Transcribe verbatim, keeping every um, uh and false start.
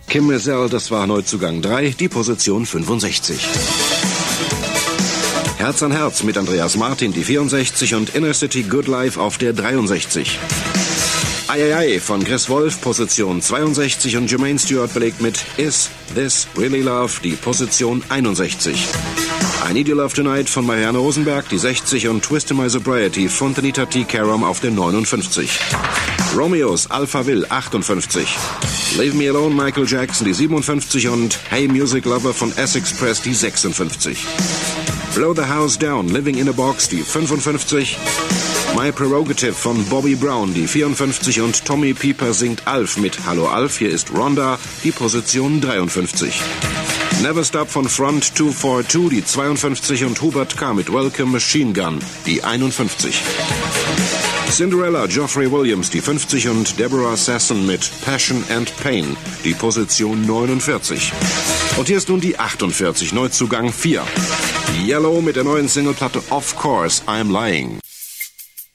Kim Mizell, das war Neuzugang drei, die Position fünfundsechzig. Herz an Herz mit Andreas Martin, die vierundsechzig, und Inner City Good Life auf der dreiundsechzig. Ai Ai Ai von Chris Wolf, Position zweiundsechzig, und Jermaine Stewart belegt mit Is This Really Love die Position einundsechzig. I Need Your Love Tonight von Marianne Rosenberg, die sechzig, und Twist in My Sobriety von Tanita T. Karam auf der neunundfünfzig. Romeos Alpha Will achtundfünfzig. Leave Me Alone Michael Jackson die siebenundfünfzig und Hey Music Lover von Essex Press die sechsundfünfzig. Blow the House Down Living in a Box die fünfundfünfzig. My Prerogative von Bobby Brown die vierundfünfzig und Tommy Pieper singt Alf mit Hallo Alf, hier ist Rhonda, die Position dreiundfünfzig. Never Stop von Front zweihundertzweiundvierzig die zweiundfünfzig und Hubert K. mit Welcome Machine Gun die einundfünfzig. Cinderella Geoffrey Williams die fünfzig und Deborah Sasson mit Passion and Pain die Position neunundvierzig. Und hier ist nun die achtundvierzig, Neuzugang vier. Yellow mit der neuen Singleplatte Of Course I'm Lying.